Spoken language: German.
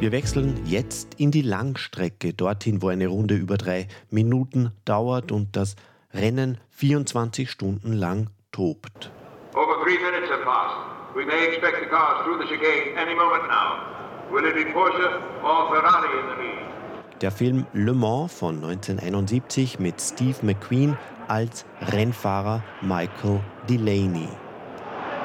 Wir wechseln jetzt in die Langstrecke, dorthin, wo eine Runde über 3 Minuten dauert und das Rennen 24 Stunden lang tobt. Over 3 minutes have passed. We may expect the cars through the chicane any moment now. Will it be Porsche or Ferrari in the lead? Der Film Le Mans von 1971 mit Steve McQueen als Rennfahrer Michael Delaney.